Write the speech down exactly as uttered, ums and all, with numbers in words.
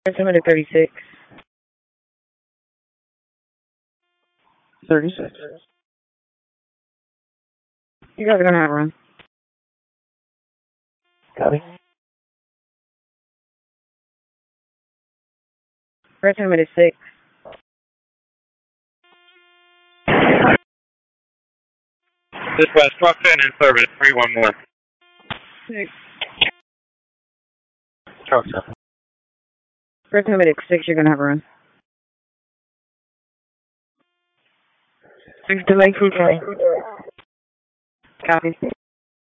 Estimate thirty-six. thirty-six. You guys are gonna have a run. Copy. First estimate is six. Dispatch, truck ten in service, three one one. Six. Truck seven. First estimate is six, you're gonna have a run. Six delay crew train. Copy.